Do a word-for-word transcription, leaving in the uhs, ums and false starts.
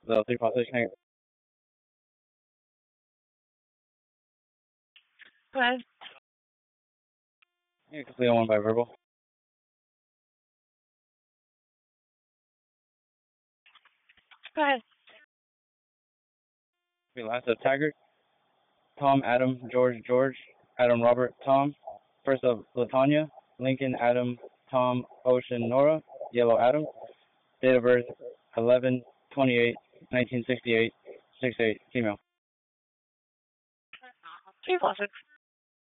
The three five six. Go ahead. You can complete on one by verbal. Go ahead. Okay, last of Taggart. Tom, Adam, George, George, Adam, Robert, Tom. First of Latanya, Lincoln, Adam, Tom, Ocean, Nora, Yellow, Adam. Date of birth, eleven twenty-eight nineteen sixty-eight, six eight, female. Three five six.